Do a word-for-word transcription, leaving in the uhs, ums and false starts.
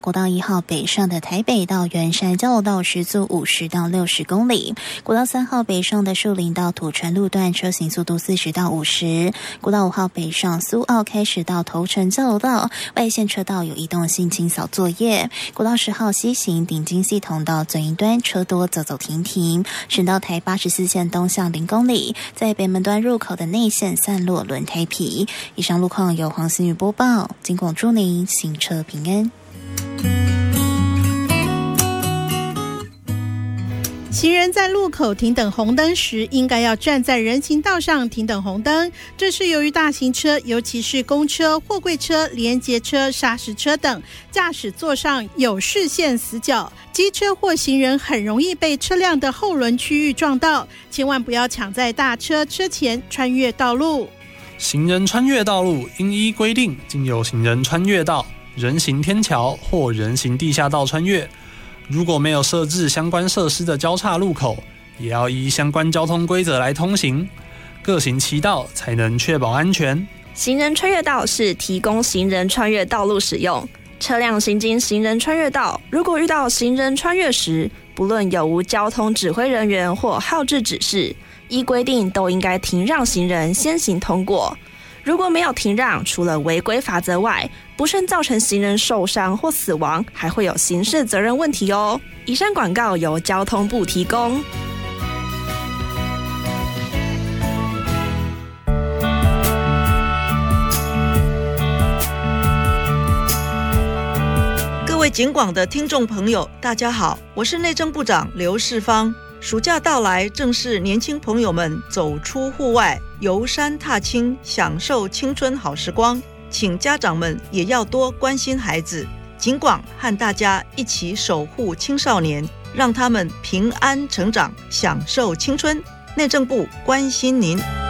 国道一号北上的台北到圆山交流道时速五十到六十公里，国道三号北上的树林到土城路段车行速度四十到五十，国道五号北上苏澳开始到头城交流道外线车道有移动性清扫作业，国道十号西行顶金系统到左营端车多走走停停，省道台八十四线东向零公里，在北门端入口的内线散落轮胎皮。以上路况由黄思雨播报，经广祝您行车平安。 行人在路口停等红灯时，应该要站在人行道上停等红灯。这是由于大型车，尤其是公车、货柜车、联结车、砂石车等，驾驶座上有视线死角，机车或行人很容易被车辆的后轮区域撞到，千万不要抢在大车车前穿越道路。 行人穿越道路应依规定经由行人穿越道、人行天桥或人行地下道穿越。如果没有设置相关设施的交叉路口，也要依相关交通规则来通行，各行其道，才能确保安全。 行人穿越道是提供行人穿越道路使用，车辆行经行人穿越道，如果遇到行人穿越时，不论有无交通指挥人员或号志指示，依规定都应该停让行人先行通过。如果没有停让，除了违规罚则外，不慎造成行人受伤或死亡，还会有刑事责任问题哦。以上广告由交通部提供。 各位警广的听众朋友，大家好，我是内政部长刘世芳。暑假到来，正是年轻朋友们走出户外游山踏青，享受青春好时光，请家长们也要多关心孩子。警广和大家一起守护青少年，让他们平安成长，享受青春。内政部关心您。